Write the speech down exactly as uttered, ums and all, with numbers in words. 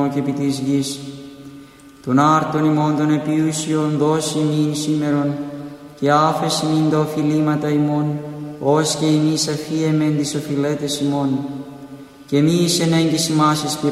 ουρανό και επί της γης. Τον άρτον ημών των επιούσιων δώσει μην σήμερον, και άφες μην τα οφειλήματα ημών, ως και εμείς αφίεμεν τις οφειλέτες ημών. Και μη εις εν έγκυς ημάς εις